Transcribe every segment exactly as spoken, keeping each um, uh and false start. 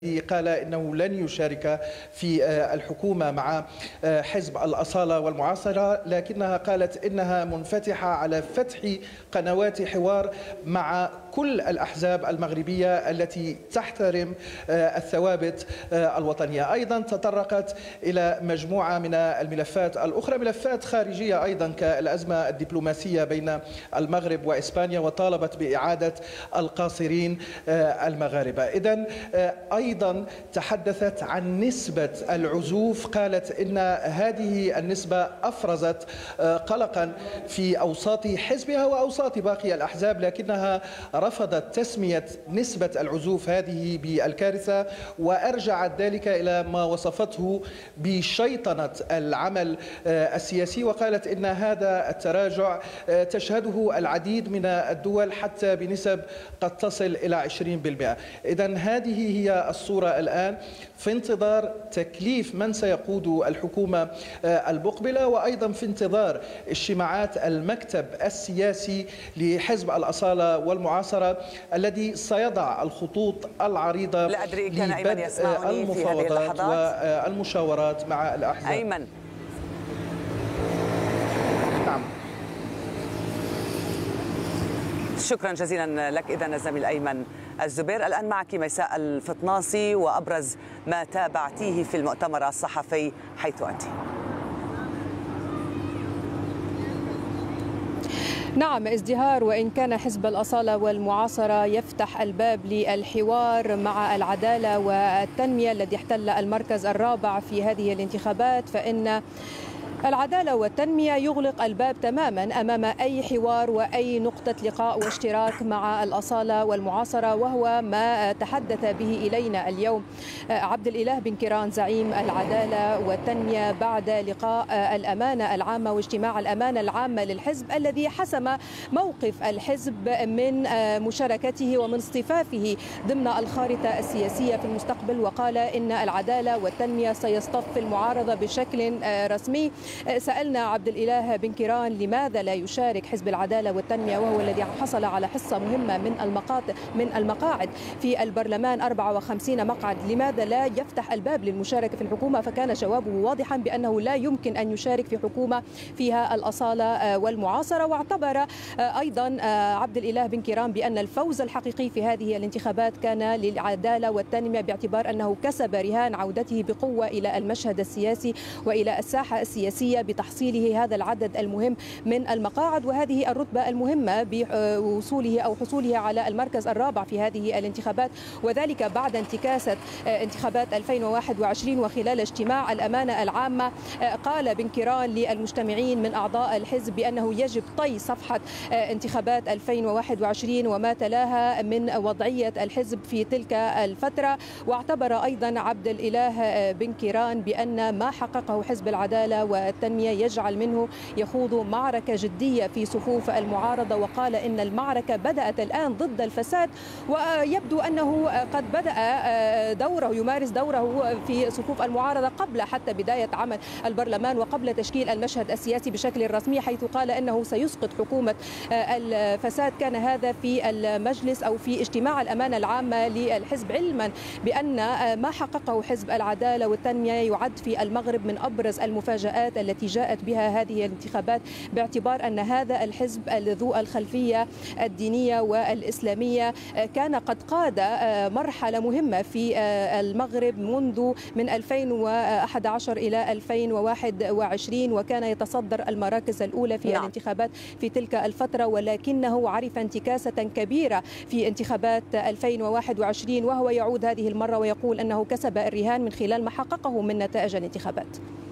قال إنه لن يشارك في الحكومة مع حزب الأصالة والمعاصرة، لكنها قالت إنها منفتحة على فتح قنوات حوار مع كل الأحزاب المغربية التي تحترم الثوابت الوطنية. أيضا تطرقت إلى مجموعة من الملفات الأخرى، ملفات خارجية أيضا كالأزمة الدبلوماسية بين المغرب وإسبانيا، وطالبت بإعادة القاصرين المغاربة. إذن أيضا تحدثت عن نسبة العزوف، قالت إن هذه النسبة أفرزت قلقا في أوساط حزبها وأوساط باقي الأحزاب، لكنها رفضت تسمية نسبة العزوف هذه بالكارثة، وأرجعت ذلك إلى ما وصفته بشيطنة العمل السياسي، وقالت إن هذا التراجع تشهده العديد من الدول حتى بنسب قد تصل إلى عشرين بالمئة. إذن هذه هي الصورة الآن، في انتظار تكليف من سيقود الحكومة المقبلة، وأيضا في انتظار اجتماعات المكتب السياسي لحزب الأصالة والمعاصرة الذي سيضع الخطوط العريضة لا أدري كان أيمن يسمعني في هذه اللحظات والمشاورات مع الأحزاب. أيمن. نعم. شكرا جزيلا لك إذن الزميل أيمن الزبير. الآن معك ميساء الفطناصي وأبرز ما تابعتيه في المؤتمر الصحفي حيث أنت. نعم، ازدهار، وإن كان حزب الأصالة والمعاصرة يفتح الباب للحوار مع العدالة والتنمية الذي احتل المركز الرابع في هذه الانتخابات، فإن العدالة والتنمية يغلق الباب تماما أمام أي حوار وأي نقطة لقاء واشتراك مع الأصالة والمعاصرة، وهو ما تحدث به إلينا اليوم عبد الإله بن كيران زعيم العدالة والتنمية بعد لقاء الأمانة العامة واجتماع الأمانة العامة للحزب الذي حسم موقف الحزب من مشاركته ومن اصطفافه ضمن الخارطة السياسية في المستقبل، وقال إن العدالة والتنمية سيصطف المعارضة بشكل رسمي. سألنا عبد الإله بن كيران لماذا لا يشارك حزب العدالة والتنمية وهو الذي حصل على حصة مهمة من المقاطع من المقاعد في البرلمان أربعة وخمسين مقعد، لماذا لا يفتح الباب للمشاركة في الحكومة؟ فكان جوابه واضحا بأنه لا يمكن أن يشارك في حكومة فيها الأصالة والمعاصرة. واعتبر أيضا عبد الإله بن كيران بأن الفوز الحقيقي في هذه الانتخابات كان للعدالة والتنمية، باعتبار أنه كسب رهان عودته بقوة إلى المشهد السياسي وإلى الساحة السياسية بتحصيله هذا العدد المهم من المقاعد وهذه الرتبة المهمة بوصوله أو حصوله على المركز الرابع في هذه الانتخابات، وذلك بعد انتكاسة انتخابات ألفين وواحد وعشرين. وخلال اجتماع الأمانة العامة قال بن كيران للمجتمعين من أعضاء الحزب بأنه يجب طي صفحة انتخابات ألفين وواحد وعشرين وما تلاها من وضعية الحزب في تلك الفترة. واعتبر أيضا عبد الإله بن كيران بأن ما حققه حزب العدالة والتنمية يجعل منه يخوض معركة جدية في صفوف المعارضة، وقال إن المعركة بدأت الآن ضد الفساد، ويبدو أنه قد بدأ دوره يمارس دوره في صفوف المعارضة قبل حتى بداية عمل البرلمان وقبل تشكيل المشهد السياسي بشكل رسمي، حيث قال إنه سيسقط حكومة الفساد. كان هذا في المجلس أو في اجتماع الأمانة العامة للحزب، علما بأن ما حققه حزب العدالة والتنمية يعد في المغرب من أبرز المفاجآت التي جاءت بها هذه الانتخابات، باعتبار أن هذا الحزب ذو الخلفية الدينية والإسلامية كان قد قاد مرحلة مهمة في المغرب منذ من ألفين وأحد عشر إلى ألفين وواحد وعشرين، وكان يتصدر المراكز الأولى في نعم. الانتخابات في تلك الفترة، ولكنه عرف انتكاسة كبيرة في انتخابات ألفين وواحد وعشرين، وهو يعود هذه المرة ويقول أنه كسب الرهان من خلال ما حققه من نتائج الانتخابات.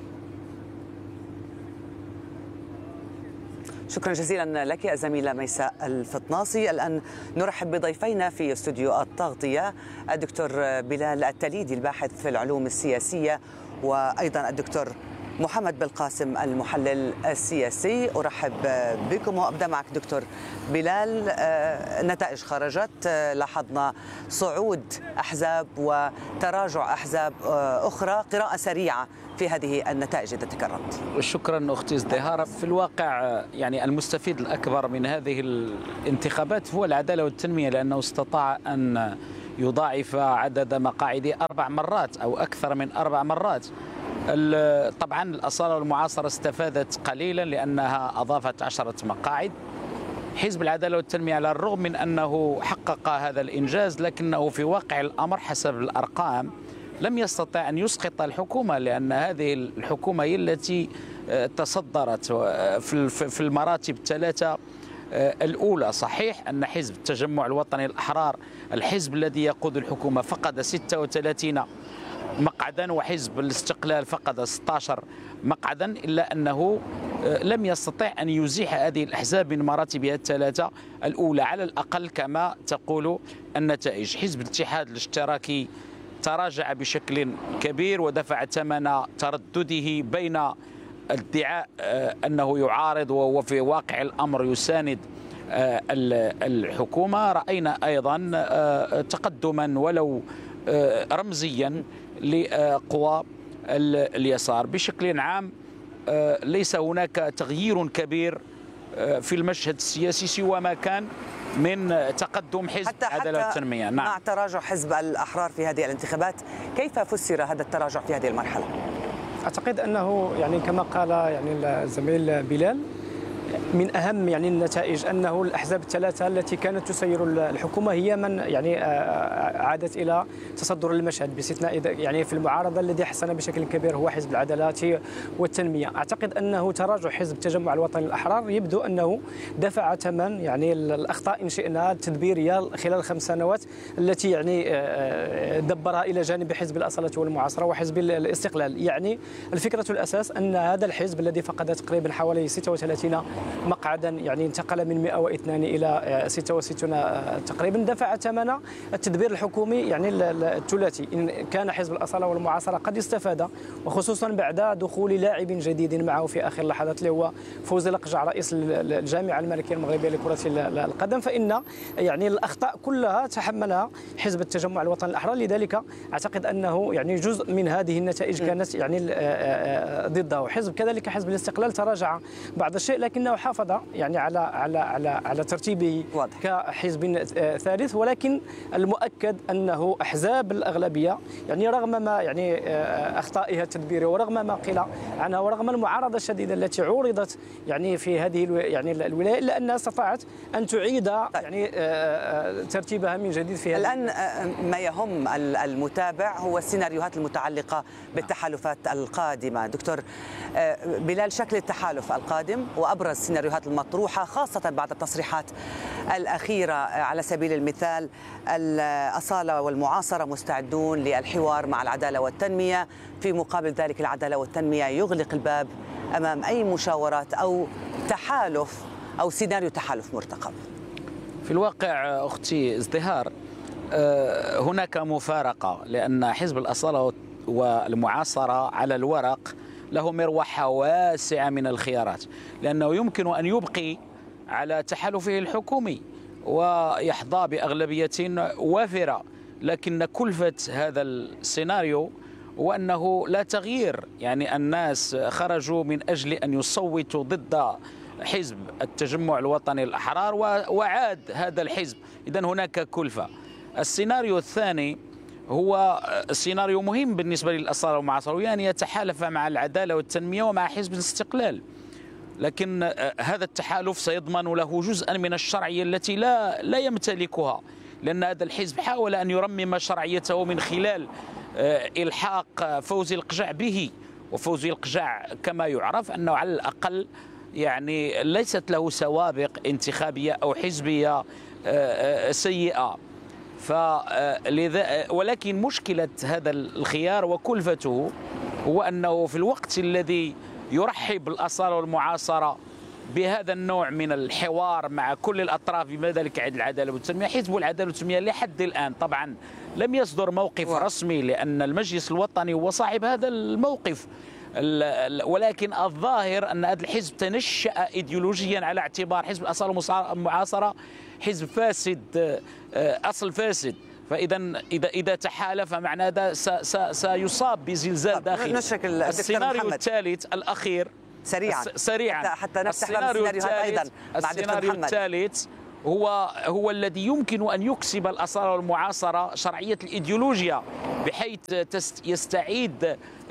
شكرا جزيلا لك الزميلة ميساء الفطناصي. الآن نرحب بضيفينا في استوديو التغطية الدكتور بلال التليدي الباحث في العلوم السياسية، وأيضا الدكتور محمد بالقاسم المحلل السياسي. أرحب بكم وأبدأ معك دكتور بلال. النتائج خرجت، لاحظنا صعود أحزاب وتراجع أحزاب أخرى، قراءة سريعة في هذه النتائج إذا تكرمت. شكرا أختي ازدهار. في الواقع يعني المستفيد الأكبر من هذه الانتخابات هو العدالة والتنمية، لأنه استطاع أن يضاعف عدد مقاعده أربع مرات أو أكثر من أربع مرات. طبعا الأصالة والمعاصرة استفادت قليلا لأنها أضافت عشرة مقاعد. حزب العدالة والتنمية على الرغم من أنه حقق هذا الإنجاز لكنه في واقع الأمر حسب الأرقام لم يستطع أن يسقط الحكومة، لأن هذه الحكومة هي التي تصدرت في المراتب الثلاثة الأولى. صحيح أن حزب التجمع الوطني الأحرار الحزب الذي يقود الحكومة فقد ستة وثلاثين مقعدا وحزب الاستقلال فقد ستة عشر مقعدا، إلا أنه لم يستطع أن يزيح هذه الأحزاب من مراتبها الثلاثة الأولى على الأقل كما تقول النتائج. حزب الاتحاد الاشتراكي تراجع بشكل كبير ودفع ثمن تردده بين ادعاء أنه يعارض وهو في واقع الأمر يساند الحكومة. رأينا أيضا تقدما ولو رمزيا لقوى اليسار. بشكل عام ليس هناك تغيير كبير في المشهد السياسي سوى ما كان من تقدم حزب العدالة والتنمية. نعم. مع تراجع حزب الأحرار في هذه الانتخابات، كيف فسر هذا التراجع في هذه المرحلة؟ أعتقد أنه يعني كما قال يعني الزميل بلال من أهم يعني النتائج أنه الأحزاب الثلاثة التي كانت تسير الحكومة هي من يعني عادت إلى تصدر المشهد، باستثناء يعني في المعارضة الذي حسن بشكل كبير هو حزب العدالة والتنمية. أعتقد أنه تراجع حزب التجمع الوطني الأحرار يبدو أنه دفع ثمن يعني الأخطاء إن شئنا التدبيرية خلال خمس سنوات التي يعني دبرها إلى جانب حزب الأصالة والمعاصرة وحزب الاستقلال. يعني الفكرة الأساس أن هذا الحزب الذي فقد تقريبا حوالي ستة وثلاثين مقعدا يعني انتقل من مئة واثنين إلى ستة وستين تقريبا، دفع ثمن التدبير الحكومي يعني الثلاثي. إن كان حزب الأصالة والمعاصرة قد استفاد، وخصوصا بعد دخول لاعب جديد معه في آخر اللحظات اللي هو فوزي القجع رئيس الجامعة الملكية المغربية لكرة القدم، فإن يعني الأخطاء كلها تحملها حزب التجمع الوطني الأحرار. لذلك أعتقد أنه يعني جزء من هذه النتائج كانت يعني ضده. حزب كذلك حزب الاستقلال تراجع بعض الشيء لكنه حافظ يعني على على على على ترتيبه واضح كحزب ثالث، ولكن المؤكد انه احزاب الاغلبيه يعني رغم ما يعني اخطائها التدبيريه ورغم ما قيل عنها ورغم المعارضه الشديده التي عورضت يعني في هذه يعني الولايه، الا انها استطاعت ان تعيد يعني ترتيبها من جديد في هذه. الان ما يهم المتابع هو السيناريوهات المتعلقه بالتحالفات القادمه. دكتور بلال، شكل التحالف القادم وابرز السيناريوهات المطروحة خاصة بعد التصريحات الأخيرة، على سبيل المثال الأصالة والمعاصرة مستعدون للحوار مع العدالة والتنمية، في مقابل ذلك العدالة والتنمية يغلق الباب أمام أي مشاورات أو تحالف أو سيناريو تحالف مرتقب. في الواقع أختي ازدهار هناك مفارقة، لأن حزب الأصالة والمعاصرة على الورق له مروحة واسعة من الخيارات، لأنه يمكن أن يبقي على تحالفه الحكومي ويحظى بأغلبية وافرة، لكن كلفة هذا السيناريو هو أنه لا تغيير. يعني الناس خرجوا من أجل أن يصوتوا ضد حزب التجمع الوطني الأحرار وعاد هذا الحزب، إذن هناك كلفة. السيناريو الثاني هو سيناريو مهم بالنسبة للأصالة والمعاصرة، وهي أن يتحالف مع العدالة والتنمية ومع حزب الاستقلال، لكن هذا التحالف سيضمن له جزءا من الشرعية التي لا لا يمتلكها، لأن هذا الحزب حاول أن يرمم شرعيته من خلال إلحاق فوزي القجع به، وفوزي القجع كما يعرف أنه على الأقل يعني ليست له سوابق انتخابية أو حزبية سيئة. فلذا ولكن مشكلة هذا الخيار وكلفته هو أنه في الوقت الذي يرحب الأصالة والمعاصرة بهذا النوع من الحوار مع كل الأطراف بما ذلك العدالة والتنمية، حزب العدالة والتنمية لحد الآن طبعا لم يصدر موقف رسمي، لأن المجلس الوطني هو صاحب هذا الموقف، ولكن الظاهر أن هذا الحزب تنشأ إيديولوجيا على اعتبار حزب الأصالة والمعاصرة حزب فاسد، أصل فاسد. فإذا إذا إذا تحالف معنى هذا سيصاب بزلزال داخلي. السيناريو الثالث الأخير سريعا سريعا حتى نفتح السيناريو الثالث السيناريو الثالث هو هو الذي يمكن أن يكسب الأصالة والمعاصرة شرعية الإيديولوجيا، بحيث يستعيد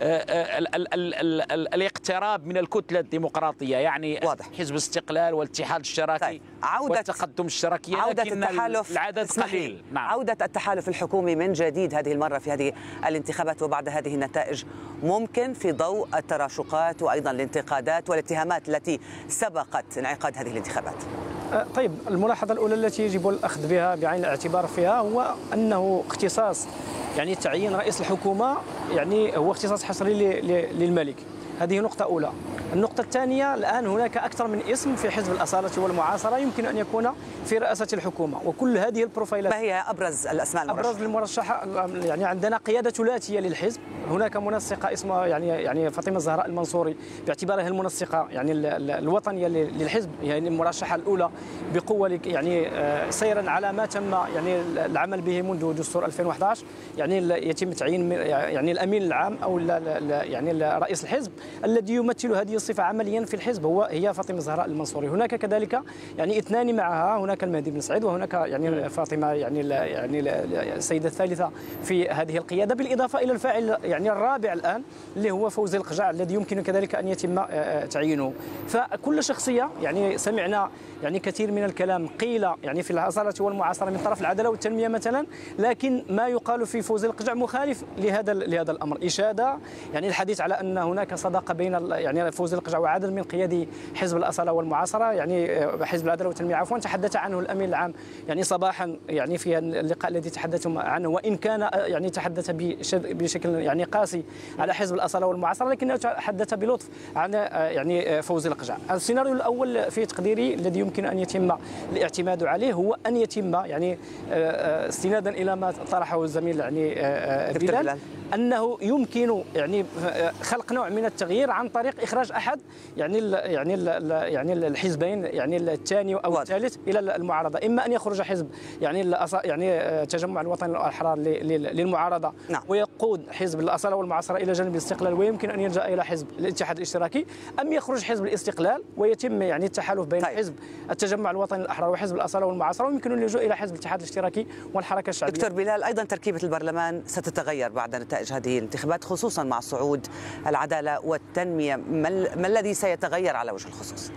ال ال ال ال ال الاقتراب من الكتلة الديمقراطية، يعني واضح. حزب الاستقلال والاتحاد الاشتراكي طيب. والتقدم الاشتراكي، عودة التحالف العدد قليل. نعم. عودة التحالف الحكومي من جديد هذه المرة في هذه الانتخابات وبعد هذه النتائج ممكن في ضوء التراشقات وأيضا الانتقادات والاتهامات التي سبقت انعقاد هذه الانتخابات. طيب، الملاحظة الأولى التي يجب الأخذ بها بعين الاعتبار فيها هو أنه اختصاص يعني تعيين رئيس الحكومة يعني هو اختصاص حصري للملك. هذه نقطة أولى. النقطة الثانية، الآن هناك أكثر من اسم في حزب الأصالة والمعاصرة يمكن أن يكون في رئاسة الحكومة، وكل هذه البروفايلات. ما هي أبرز الأسماء المرشحة؟ أبرز المرشحة يعني عندنا قيادة ثلاثية للحزب. هناك منسقة اسمها يعني يعني فاطمة الزهراء المنصوري باعتبارها المنسقة يعني الوطنية للحزب، يعني المرشحة الأولى بقوة يعني سيرا على ما تم يعني العمل به منذ دستور ألفين وأحد عشر، يعني يتم تعيين يعني الأمين العام أو يعني رئيس الحزب الذي يمثل هذه الصفة عمليا في الحزب هو هي فاطمة الزهراء المنصوري. هناك كذلك يعني اثنان معها، هناك المهدي بن سعيد وهناك يعني فاطمة يعني يعني السيدة الثالثة في هذه القيادة، بالإضافة إلى الفاعل يعني الرابع الآن اللي هو فوزي القجع الذي يمكن كذلك أن يتم تعيينه. فكل شخصية يعني سمعنا يعني كثير من الكلام قيل يعني في الأصالة والمعاصرة من طرف العدالة والتنمية مثلا، لكن ما يقال في فوزي القجع مخالف لهذا لهذا الأمر. إشادة يعني الحديث على أن هناك صداقة بين يعني فوزي القجع وعدد من قيادي حزب الأصالة والمعاصرة، يعني حزب العدالة والتنمية عفوا، تحدث عنه الأمين العام يعني صباحا يعني في اللقاء الذي تحدثوا عنه، وإن كان يعني تحدث بشكل يعني قاسي على حزب الأصالة والمعاصرة، لكنه تحدث بلطف عن يعني فوزي القجع. السيناريو الأول في تقديري الذي يمكن أن يتم الاعتماد عليه هو أن يتم يعني استنادا إلى ما طرحه الزميل يعني بلال، أنه يمكن يعني خلق نوع من التغيير عن طريق إخراج أحد يعني ال يعني ال يعني الحزبين يعني الثاني أو الثالث إلى المعارضة، إما أن يخرج حزب يعني يعني تجمع الوطني الأحرار للمعارضة نعم. ويقود حزب الأصالة والمعاصرة إلى جانب الاستقلال ويمكن أن يلجأ إلى حزب الاتحاد الاشتراكي، أم يخرج حزب الاستقلال ويتم يعني التحالف بين طيب. حزب التجمع الوطني الأحرار وحزب الأصالة والمعاصرة، ويمكن أن يلجأ إلى حزب الاتحاد الاشتراكي والحركة الشعبية. دكتور بلال، أيضا تركيبة البرلمان ستتغير بعد نتائج هذه الانتخابات خصوصا مع صعود العدالة والتنمية، ما الذي سيتغير على وجه الخصوص؟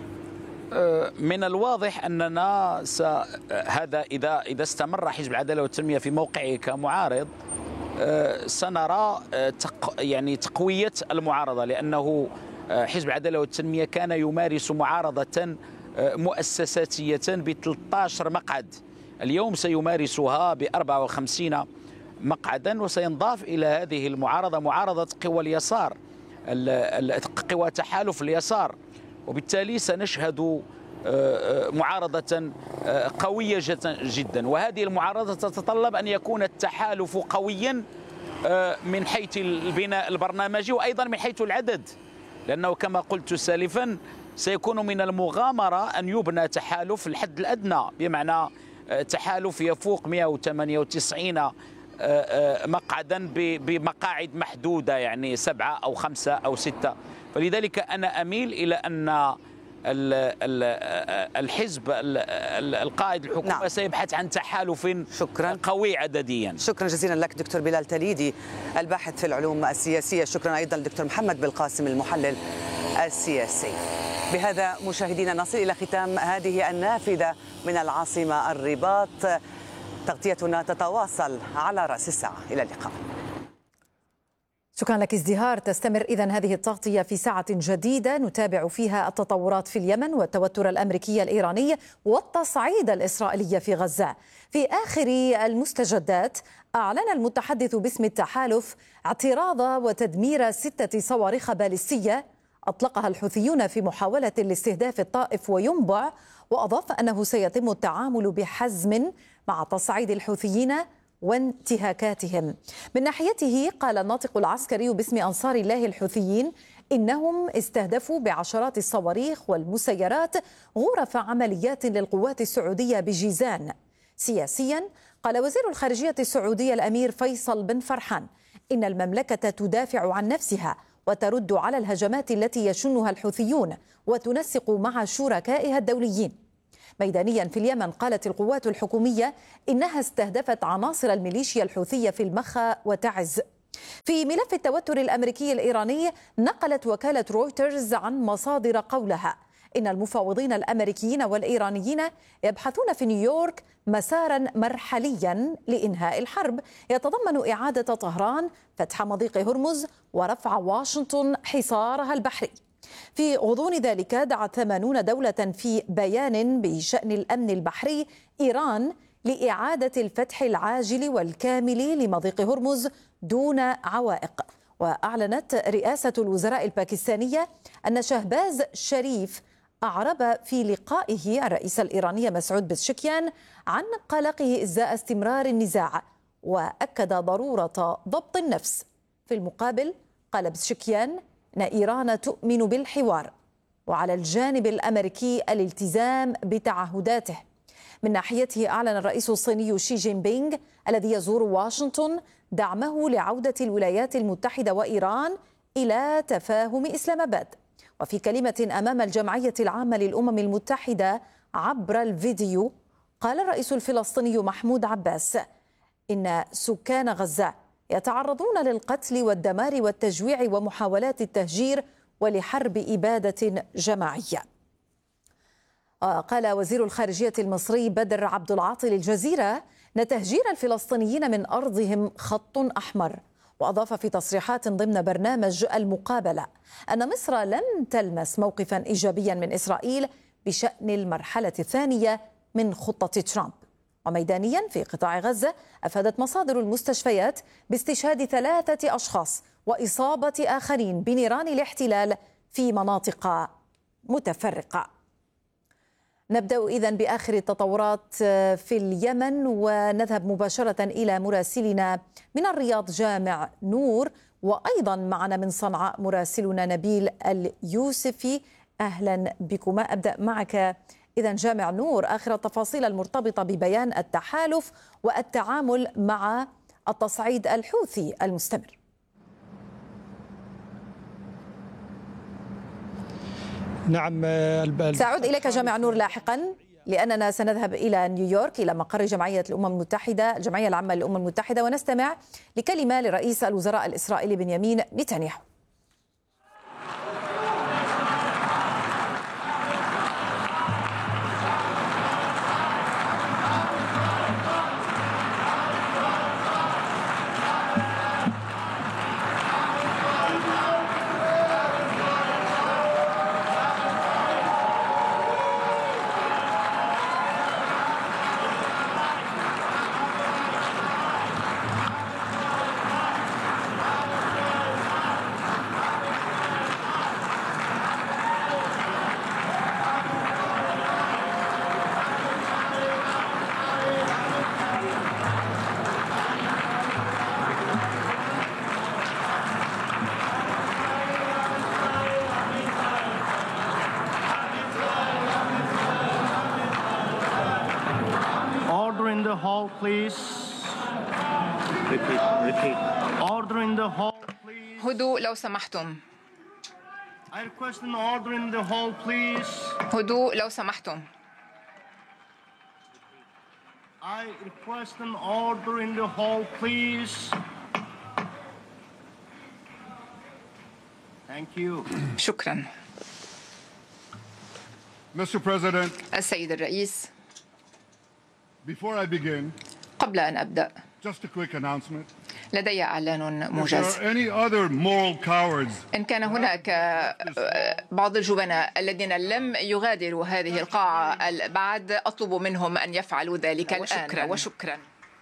من الواضح أننا س... هذا إذا إذا استمر حزب العدالة والتنمية في موقعه كمعارض سنرى تق... يعني تقوية المعارضة، لأنه حزب العدالة والتنمية كان يمارس معارضة مؤسساتية ب ثلاثة عشر مقعد، اليوم سيمارسها ب أربعة وخمسين مقعدا، وسينضاف إلى هذه المعارضة معارضة قوى اليسار، قوى تحالف اليسار، وبالتالي سنشهد معارضة قوية جدا. وهذه المعارضة تتطلب أن يكون التحالف قويا من حيث البناء البرنامجي وأيضا من حيث العدد، لأنه كما قلت سالفا سيكون من المغامرة أن يبنى تحالف الحد الأدنى، بمعنى تحالف يفوق مئة وثمانية وتسعين مقعدا بمقاعد محدودة، يعني سبعة أو خمسة أو ستة. فلذلك أنا أميل إلى أن الحزب القائد الحكومة نعم. سيبحث عن تحالف شكرا. قوي عدديا. شكرا جزيلا لك دكتور بلال تليدي الباحث في العلوم السياسية. شكرا أيضا للدكتور محمد بالقاسم المحلل السياسي. بهذا مشاهدينا نصل إلى ختام هذه النافذة من العاصمة الرباط. تغطيتنا تتواصل على رأس الساعة. إلى اللقاء. شكرا لك ازدهار. تستمر إذن هذه التغطية في ساعة جديدة نتابع فيها التطورات في اليمن والتوتر الأمريكي الإيراني والتصعيد الإسرائيلي في غزة. في آخر المستجدات أعلن المتحدث باسم التحالف اعتراض وتدمير ستة صواريخ باليستية أطلقها الحوثيون في محاولة لاستهداف الطائف وينبع، وأضاف أنه سيتم التعامل بحزم مع تصعيد الحوثيين وانتهاكاتهم. من ناحيته قال الناطق العسكري باسم أنصار الله الحوثيين إنهم استهدفوا بعشرات الصواريخ والمسيرات غرف عمليات للقوات السعودية بجيزان. سياسيا قال وزير الخارجية السعودية الأمير فيصل بن فرحان إن المملكة تدافع عن نفسها وترد على الهجمات التي يشنها الحوثيون وتنسق مع شركائها الدوليين. ميدانيا في اليمن قالت القوات الحكومية إنها استهدفت عناصر الميليشيا الحوثية في المخا وتعز. في ملف التوتر الأمريكي الإيراني نقلت وكالة رويترز عن مصادر قولها إن المفاوضين الأمريكيين والإيرانيين يبحثون في نيويورك مسارا مرحليا لإنهاء الحرب يتضمن إعادة طهران فتح مضيق هرمز ورفع واشنطن حصارها البحري. في غضون ذلك دعت ثمانون دولة في بيان بشأن الأمن البحري إيران لإعادة الفتح العاجل والكامل لمضيق هرمز دون عوائق. وأعلنت رئاسة الوزراء الباكستانية أن شهباز شريف أعرب في لقائه الرئيس الإيراني مسعود بزشكيان عن قلقه إزاء استمرار النزاع، وأكد ضرورة ضبط النفس. في المقابل قال بزشكيان أن إيران تؤمن بالحوار، وعلى الجانب الأمريكي الالتزام بتعهداته. من ناحيته أعلن الرئيس الصيني شي جين بينغ الذي يزور واشنطن دعمه لعودة الولايات المتحدة وإيران إلى تفاهم إسلام آباد. وفي كلمة أمام الجمعية العامة للأمم المتحدة عبر الفيديو قال الرئيس الفلسطيني محمود عباس إن سكان غزة يتعرضون للقتل والدمار والتجويع ومحاولات التهجير ولحرب إبادة جماعية. قال وزير الخارجية المصري بدر عبد العاطي للجزيرة أن تهجير الفلسطينيين من أرضهم خط أحمر. وأضاف في تصريحات ضمن برنامج المقابلة أن مصر لم تلمس موقفا إيجابيا من إسرائيل بشأن المرحلة الثانية من خطة ترامب. وميدانيا في قطاع غزة أفادت مصادر المستشفيات باستشهاد ثلاثة أشخاص وإصابة آخرين بنيران الاحتلال في مناطق متفرقة. نبدأ إذن بآخر التطورات في اليمن ونذهب مباشرة إلى مراسلنا من الرياض جامع نور، وأيضا معنا من صنعاء مراسلنا نبيل اليوسفي. أهلا بكما. أبدأ معك إذن جامع نور، آخر التفاصيل المرتبطة ببيان التحالف والتعامل مع التصعيد الحوثي المستمر. نعم، سأعود إليك جامع نور لاحقا، لأننا سنذهب إلى نيويورك إلى مقر جمعية الأمم المتحدة الجمعية العامة للأمم المتحدة ونستمع لكلمة لرئيس الوزراء الإسرائيلي بنيامين نتنياهو. هدوء لو سمحتم. هدوء لو سمحتم. I request an order in the hall, please. Thank you. شكرا. Mister President, السيد الرئيس، before I begin, قبل أن أبدأ just a quick announcement. لدي إعلان If there موجز. are any other moral cowards إن كان هناك بعض الجبناء الذين لم يغادروا هذه القاعة بعد، أطلب منهم أن يفعلوا ذلك الآن. وشكرا.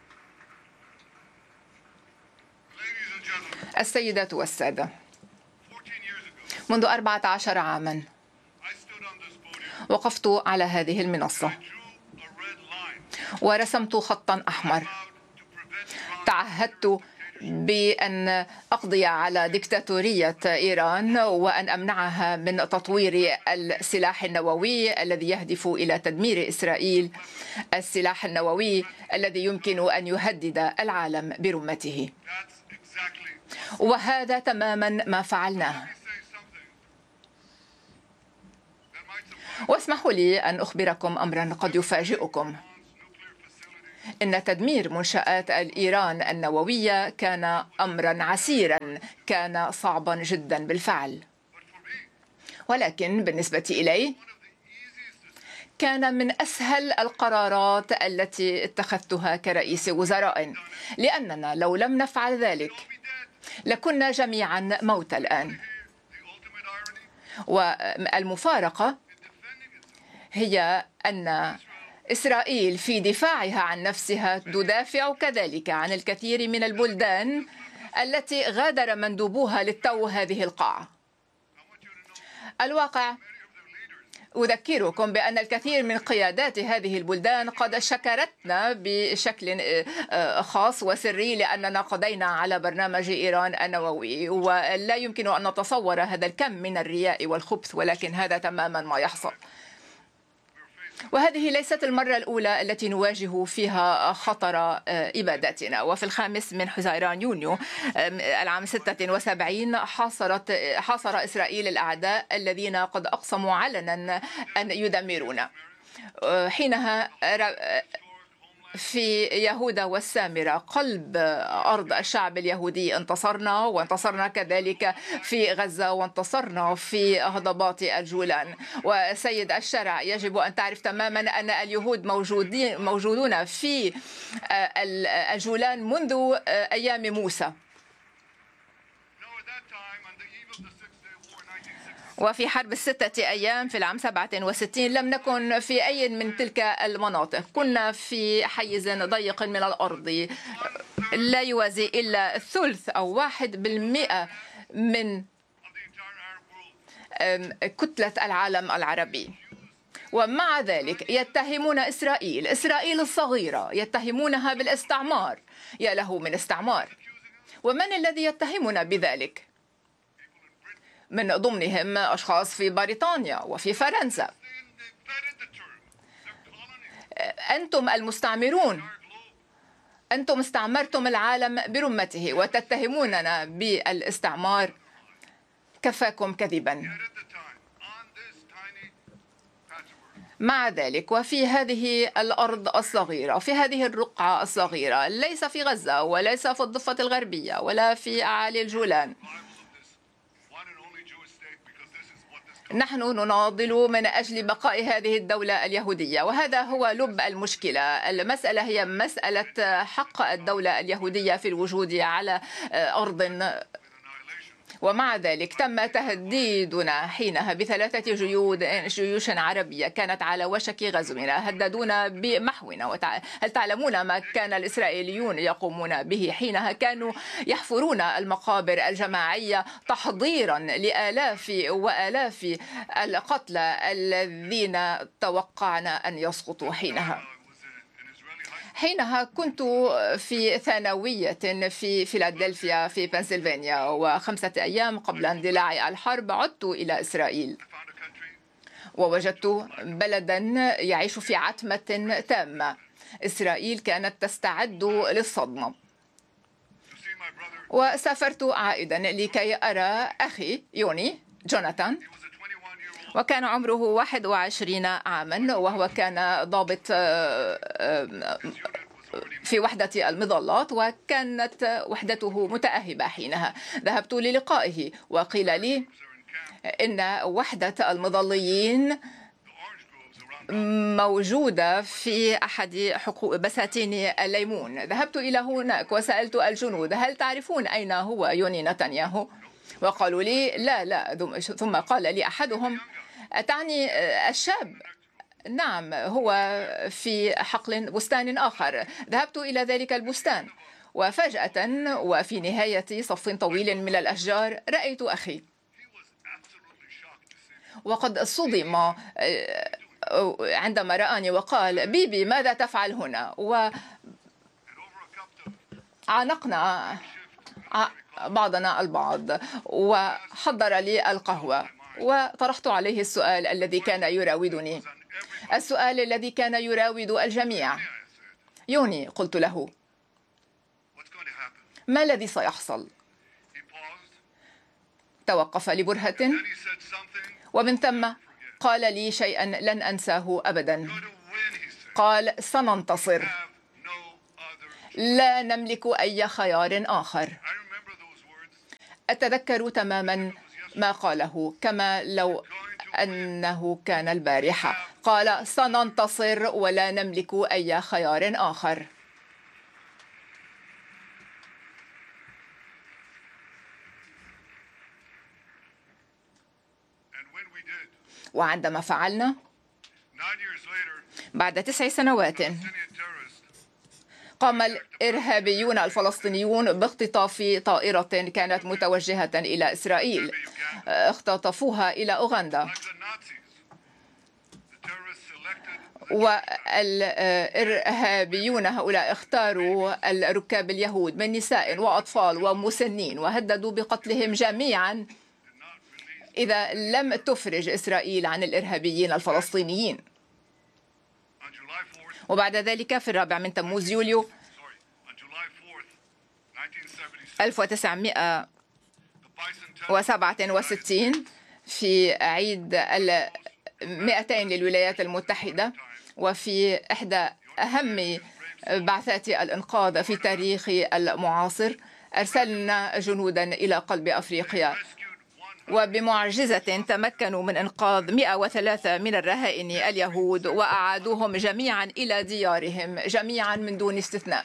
السيدات والسادة، منذ أربعة عشر عاما وقفت على هذه المنصة ورسمت خطا أحمر. تعهدت بأن أقضي على ديكتاتورية إيران وأن أمنعها من تطوير السلاح النووي الذي يهدف إلى تدمير إسرائيل، السلاح النووي الذي يمكن أن يهدد العالم برمته. وهذا تماما ما فعلناه. واسمحوا لي أن أخبركم أمرا قد يفاجئكم. إن تدمير منشآت إيران النووية كان أمرا عسيرا، كان صعبا جدا بالفعل، ولكن بالنسبة إلي كان من أسهل القرارات التي اتخذتها كرئيس وزراء، لأننا لو لم نفعل ذلك لكنا جميعا موتى الآن. والمفارقة هي أن إسرائيل في دفاعها عن نفسها تدافع كذلك عن الكثير من البلدان التي غادر مندوبوها للتو هذه القاعة. الواقع أذكركم بأن الكثير من قيادات هذه البلدان قد شكرتنا بشكل خاص وسري لأننا قضينا على برنامج إيران النووي، ولا يمكن أن نتصور هذا الكم من الرياء والخبث، ولكن هذا تماما ما يحصل. وهذه ليست المرة الأولى التي نواجه فيها خطر إبادتنا. وفي الخامس من حزيران يونيو العام ستة وسبعين حاصرت حاصر إسرائيل الأعداء الذين قد أقسموا علنا أن يدمرونا. حينها في يهوذا والسامرة قلب أرض الشعب اليهودي انتصرنا، وانتصرنا كذلك في غزة، وانتصرنا في هضبات الجولان. وسيد الشرع، يجب أن تعرف تماما أن اليهود موجودين موجودون في الجولان منذ أيام موسى. وفي حرب الستة أيام في العام سبعة وستين لم نكن في أي من تلك المناطق، كنا في حيز ضيق من الأرض لا يوازي إلا ثلث أو واحد بالمئة من كتلة العالم العربي. ومع ذلك يتهمون إسرائيل إسرائيل الصغيرة يتهمونها بالاستعمار. يا له من استعمار! ومن الذي يتهمنا بذلك؟ من ضمنهم أشخاص في بريطانيا وفي فرنسا. أنتم المستعمرون، أنتم استعمرتم العالم برمته وتتهموننا بالاستعمار. كفاكم كذبا. مع ذلك وفي هذه الأرض الصغيرة وفي هذه الرقعة الصغيرة، ليس في غزة وليس في الضفة الغربية ولا في أعالي الجولان، نحن نناضل من أجل بقاء هذه الدولة اليهودية، وهذا هو لب المشكلة. المسألة هي مسألة حق الدولة اليهودية في الوجود على أرض. ومع ذلك تم تهديدنا حينها بثلاثة جيود جيوش عربية كانت على وشك غزونا، هددونا بمحونا. هل تعلمون ما كان الإسرائيليون يقومون به حينها؟ كانوا يحفرون المقابر الجماعية تحضيرا لآلاف وآلاف القتلى الذين توقعنا أن يسقطوا حينها. حينها كنت في ثانوية في فيلادلفيا في بنسلفانيا، وخمسة أيام قبل اندلاع الحرب عدت إلى إسرائيل ووجدت بلدا يعيش في عتمة تامة. إسرائيل كانت تستعد للصدمة. وسافرت عائدا لكي أرى أخي يوني جوناثان، وكان عمره واحد وعشرين عاما، وهو كان ضابط في وحدة المظلات، وكانت وحدته متأهبة حينها. ذهبت للقائه وقيل لي إن وحدة المظليين موجودة في أحد بساتين الليمون. ذهبت إلى هناك وسألت الجنود هل تعرفون أين هو يوني نتنياهو؟ وقالوا لي لا لا. ثم قال لي أحدهم أتعني الشاب؟ نعم، هو في حقل بستان آخر. ذهبت إلى ذلك البستان، وفجأة وفي نهاية صف طويل من الأشجار رأيت أخي، وقد صدم عندما رآني وقال بيبي ماذا تفعل هنا؟ وعانقنا بعضنا البعض وحضر لي القهوة، وطرحت عليه السؤال الذي كان يراودني، السؤال الذي كان يراود الجميع. يوني، قلت له، ما الذي سيحصل؟ توقف لبرهة ومن ثم قال لي شيئا لن أنساه أبدا. قال: سننتصر، لا نملك أي خيار آخر. أتذكر تماما ما قاله كما لو أنه كان البارحة. قال: سننتصر ولا نملك أي خيار آخر. وعندما فعلنا بعد تسع سنوات قام الإرهابيون الفلسطينيون باختطاف طائرة كانت متوجهة إلى إسرائيل، اختطفوها إلى أوغندا، والإرهابيون هؤلاء اختاروا الركاب اليهود من نساء وأطفال ومسنين وهددوا بقتلهم جميعا إذا لم تفرج إسرائيل عن الإرهابيين الفلسطينيين. وبعد ذلك في الرابع من تموز يوليو ألف وتسعمائة وسبعة وستين في عيد المئتين للولايات المتحدة وفي إحدى أهم بعثات الإنقاذ في تاريخ المعاصر أرسلنا جنودا إلى قلب أفريقيا، وبمعجزة تمكنوا من إنقاذ مئة وثلاثة من الرهائن اليهود وأعادوهم جميعا إلى ديارهم جميعا من دون استثناء.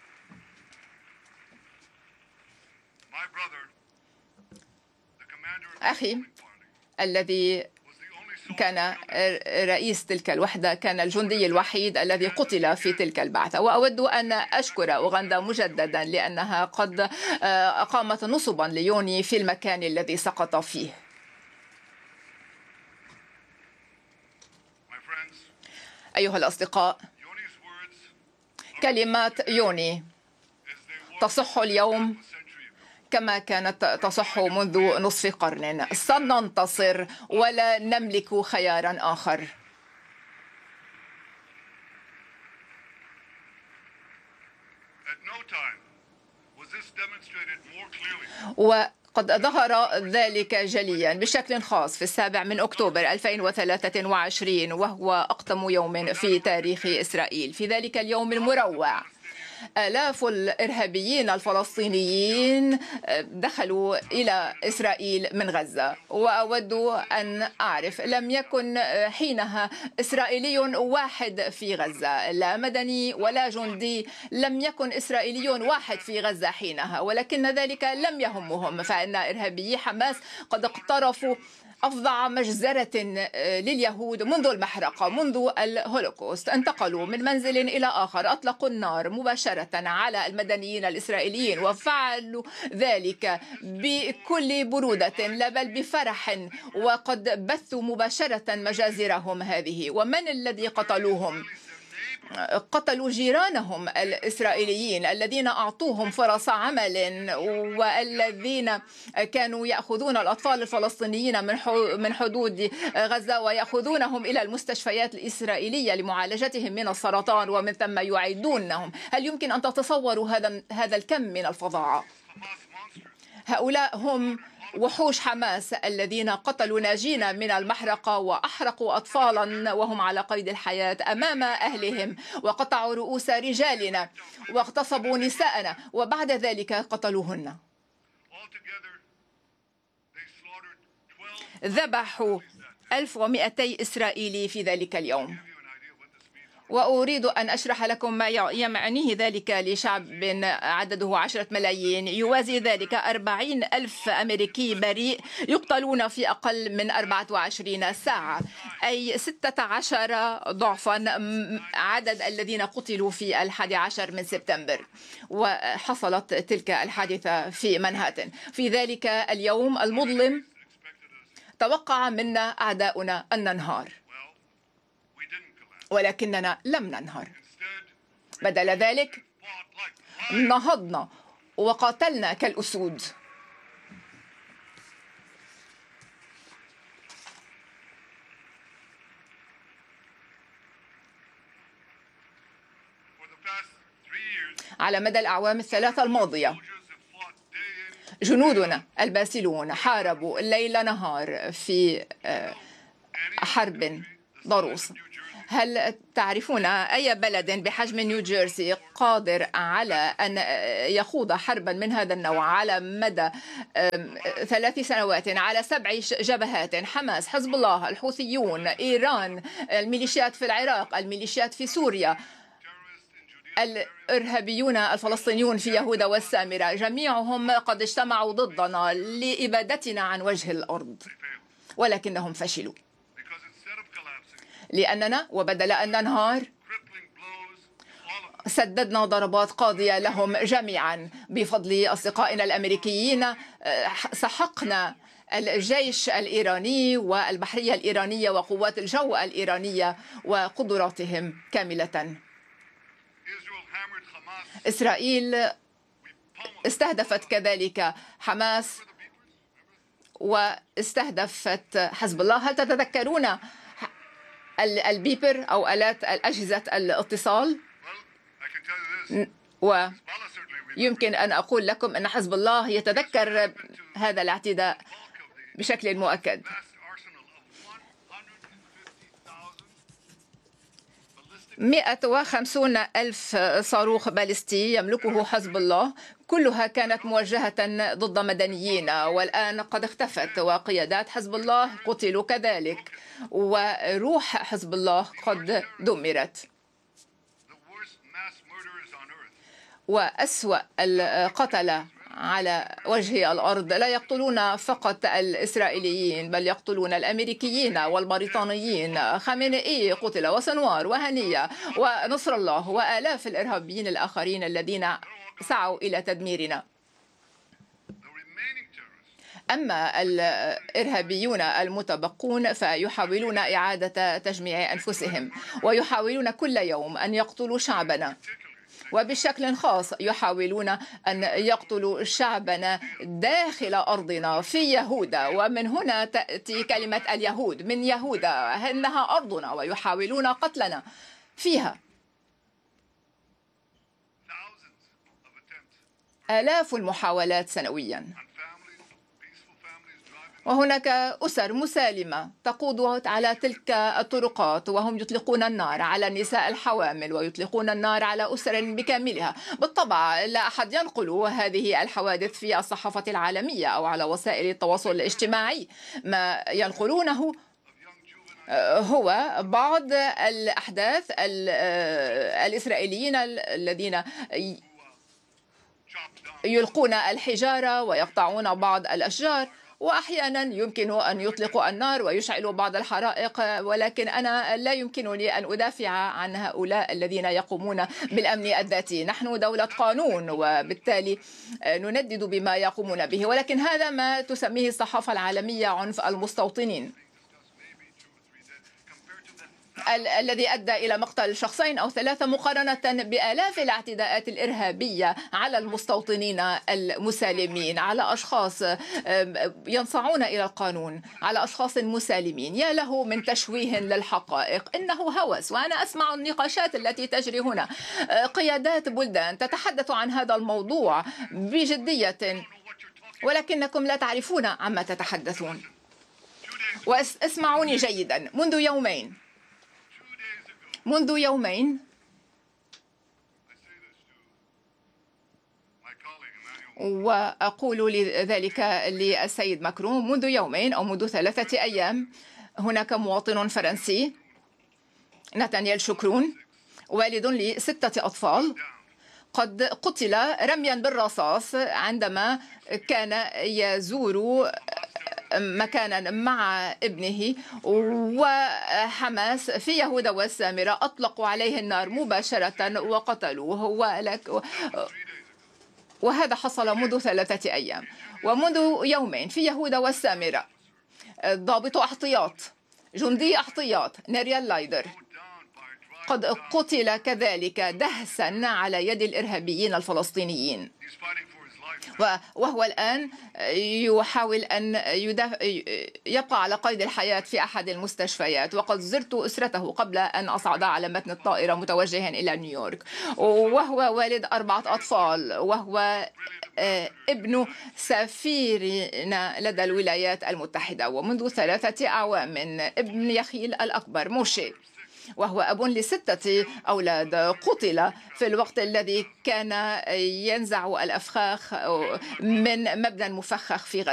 أخي الذي كان رئيس تلك الوحدة كان الجندي الوحيد الذي قتل في تلك البعثة. وأود أن أشكر أوغندا مجددا لأنها قد أقامت نصبا ليوني في المكان الذي سقط فيه. أيها الأصدقاء، كلمات يوني تصح اليوم كما كانت تصح منذ نصف قرن. سننتصر ولا نملك خيارا آخر. وقد ظهر ذلك جليا بشكل خاص في السابع من أكتوبر ألفين وثلاثة وعشرين، وهو أقدم يوم في تاريخ إسرائيل. في ذلك اليوم المروع آلاف الإرهابيين الفلسطينيين دخلوا إلى إسرائيل من غزة، وأود أن أعرف لم يكن حينها إسرائيلي واحد في غزة، لا مدني ولا جندي، لم يكن إسرائيلي واحد في غزة حينها، ولكن ذلك لم يهمهم، فإن إرهابيي حماس قد اقترفوا أفظع مجزرة لليهود منذ المحرقة، منذ الهولوكوست. انتقلوا من منزل إلى آخر، أطلقوا النار مباشرة على المدنيين الإسرائيليين، وفعلوا ذلك بكل برودة لا بل بفرح، وقد بثوا مباشرة مجازرهم هذه. ومن الذي قتلوهم؟ قتلوا جيرانهم الإسرائيليين الذين أعطوهم فرص عمل، والذين كانوا يأخذون الأطفال الفلسطينيين من حدود غزة ويأخذونهم إلى المستشفيات الإسرائيلية لمعالجتهم من السرطان، ومن ثم يعيدونهم. هل يمكن أن تتصوروا هذا هذا الكم من الفظاعة؟ هؤلاء هم وحوش حماس الذين قتلوا ناجين من المحرقة وأحرقوا أطفالا وهم على قيد الحياة أمام أهلهم، وقطعوا رؤوس رجالنا واغتصبوا نساءنا، وبعد ذلك قتلوهن. ذبحوا ألف ومئتي إسرائيلي في ذلك اليوم. وأريد أن أشرح لكم ما يعنيه ذلك لشعب عدده عشرة ملايين، يوازي ذلك أربعين ألف أمريكي بريء يقتلون في أقل من أربعة وعشرين ساعة، أي ستة عشر ضعفا عدد الذين قتلوا في الحادي عشر من سبتمبر. وحصلت تلك الحادثة في منهاتن. في ذلك اليوم المظلم توقع منا أعداؤنا أن ننهار، ولكننا لم ننهر. بدل ذلك نهضنا وقاتلنا كالأسود. على مدى الأعوام الثلاثة الماضية جنودنا الباسلون حاربوا ليل نهار في حرب ضروس. هل تعرفون أي بلد بحجم نيوجيرسي قادر على أن يخوض حربا من هذا النوع على مدى ثلاث سنوات على سبع جبهات؟ حماس، حزب الله، الحوثيون، إيران، الميليشيات في العراق، الميليشيات في سوريا، الإرهابيون الفلسطينيون في يهوذا والسامرة، جميعهم قد اجتمعوا ضدنا لإبادتنا عن وجه الأرض، ولكنهم فشلوا، لأننا وبدل أن ننهار سددنا ضربات قاضية لهم جميعا. بفضل أصدقائنا الأمريكيين سحقنا الجيش الإيراني والبحرية الإيرانية وقوات الجو الإيرانية وقدراتهم كاملة. إسرائيل استهدفت كذلك حماس واستهدفت حزب الله. هل تتذكرون البيبر أو آلات أجهزة الاتصال؟ ويمكن أن أقول لكم أن حزب الله يتذكر هذا الاعتداء بشكل مؤكد. مئة وخمسين ألف صاروخ باليستي يملكه حزب الله، كلها كانت موجهة ضد مدنيين، والآن قد اختفت، وقيادات حزب الله قتلوا كذلك، وروح حزب الله قد دمرت. وأسوأ القتلة على وجه الأرض لا يقتلون فقط الإسرائيليين، بل يقتلون الأمريكيين والبريطانيين. خامنئي قتل، وسنوار، وهنية، ونصر الله، وآلاف الإرهابيين الآخرين الذين سعوا إلى تدميرنا. أما الإرهابيون المتبقون فيحاولون إعادة تجميع أنفسهم، ويحاولون كل يوم أن يقتلوا شعبنا، وبشكل خاص يحاولون أن يقتلوا شعبنا داخل أرضنا في يهوذا. ومن هنا تأتي كلمة اليهود، من يهوذا، إنها أرضنا، ويحاولون قتلنا فيها. آلاف المحاولات سنويا، وهناك أسر مسالمة تقود على تلك الطرقات، وهم يطلقون النار على النساء الحوامل، ويطلقون النار على أسر بكاملها. بالطبع لا أحد ينقل هذه الحوادث في الصحافة العالمية أو على وسائل التواصل الاجتماعي. ما ينقلونه هو بعض الأحداث الإسرائيليين الذين يلقون الحجارة ويقطعون بعض الأشجار، وأحيانا يمكن أن يطلقوا النار ويشعلوا بعض الحرائق، ولكن أنا لا يمكنني أن أدافع عن هؤلاء الذين يقومون بالأمن الذاتي. نحن دولة قانون، وبالتالي نندد بما يقومون به، ولكن هذا ما تسميه الصحافة العالمية عنف المستوطنين، الذي أدى إلى مقتل شخصين أو ثلاثة مقارنة بآلاف الاعتداءات الإرهابية على المستوطنين المسالمين، على أشخاص ينصاعون إلى القانون، على أشخاص مسالمين. يا له من تشويه للحقائق، إنه هوس. وأنا أسمع النقاشات التي تجري هنا، قيادات بلدان تتحدث عن هذا الموضوع بجدية، ولكنكم لا تعرفون عما تتحدثون. واسمعوني جيدا، منذ يومين منذ يومين وأقول ذلك للسيد ماكرون، منذ يومين أو منذ ثلاثة أيام هناك مواطن فرنسي، نتانييل شكرون، والد لستة أطفال، قد قتل رميا بالرصاص عندما كان يزور مكانا مع ابنه، وحماس في يهوذا والسامرة أطلقوا عليه النار مباشرة وقتلوه. وهذا حصل منذ ثلاثة أيام. ومنذ يومين في يهوذا والسامرة ضابط احتياط، جندي احتياط، نيريال لايدر، قد قتل كذلك دهسا على يد الإرهابيين الفلسطينيين. وهو الآن يحاول أن يبقى على قيد الحياة في أحد المستشفيات. وقد زرت أسرته قبل أن أصعد على متن الطائرة متوجها إلى نيويورك، وهو والد أربعة أطفال، وهو ابن سفيرنا لدى الولايات المتحدة. ومنذ ثلاثة أعوام ابن يخيل الأكبر موشي، وهو أب لستة أولاد، قتل في الوقت الذي كان ينزع الأفخاخ من مبنى مفخخ في غزة.